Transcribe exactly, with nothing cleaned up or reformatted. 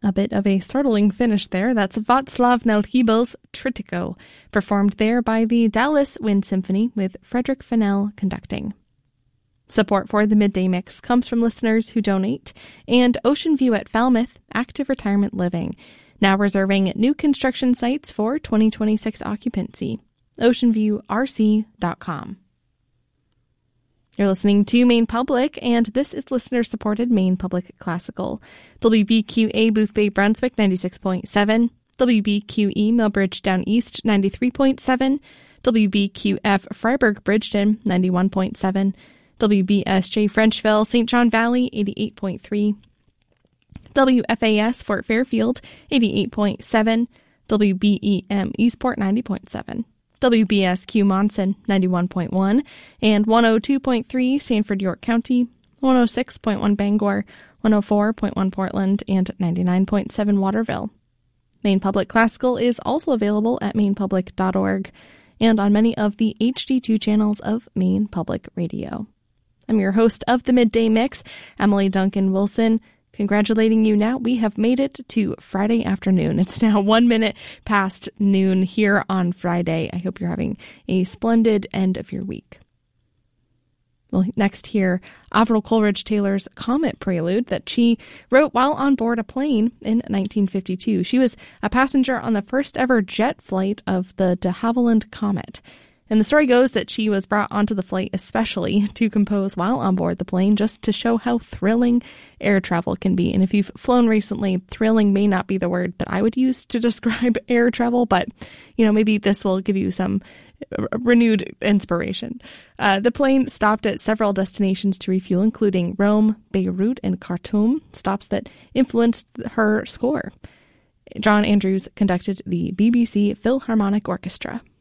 A bit of a startling finish there. That's Václav Nelhybel's Tritiko, performed there by the Dallas Wind Symphony with Frederick Fennell conducting. Support for the Midday Mix comes from listeners who donate, and Ocean View at Falmouth Active Retirement Living, now reserving new construction sites for twenty twenty-six occupancy. ocean view r c dot com. You're listening to Maine Public, and this is listener-supported Maine Public Classical. W B Q A Boothbay Brunswick ninety-six point seven, W B Q E Millbridge Down East ninety-three point seven, W B Q F Freiburg Bridgeton ninety-one point seven, W B S J Frenchville Saint John Valley eighty-eight point three, W F A S Fort Fairfield eighty-eight point seven, W B E M Eastport ninety point seven. W B S Q Monson ninety-one point one, and one oh two point three Sanford York County, one oh six point one Bangor, one oh four point one Portland, and ninety-nine point seven Waterville. Maine Public Classical is also available at maine public dot org and on many of the H D two channels of Maine Public Radio. I'm your host of the Midday Mix, Emily Duncan Wilson. Congratulating you now. We have made it to Friday afternoon. It's now one minute past noon here on Friday. I hope you're having a splendid end of your week. Well, next here, Avril Coleridge Taylor's Comet Prelude that she wrote while on board a plane in nineteen fifty-two. She was a passenger on the first ever jet flight of the de Havilland Comet. And the story goes that she was brought onto the flight especially to compose while on board the plane, just to show how thrilling air travel can be. And if you've flown recently, thrilling may not be the word that I would use to describe air travel, but, you know, maybe this will give you some renewed inspiration. Uh, the plane stopped at several destinations to refuel, including Rome, Beirut, and Khartoum, stops that influenced her score. John Andrews conducted the B B C Philharmonic Orchestra.